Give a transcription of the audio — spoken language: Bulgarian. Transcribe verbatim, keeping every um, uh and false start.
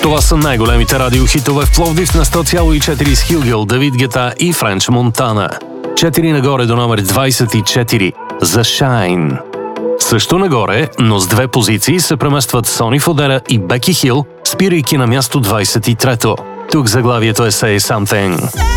Това са най-големите радиохитове в Пловдив на сто цяло и четири с Хилгил, Давид Гета и Френч Монтана. Четири нагоре до номер двайсет и четири за Shine. Също нагоре, но с две позиции се преместват Сони Фодера и Беки Хил, спирайки на място двайсет и трето. Тук заглавието е Say Something.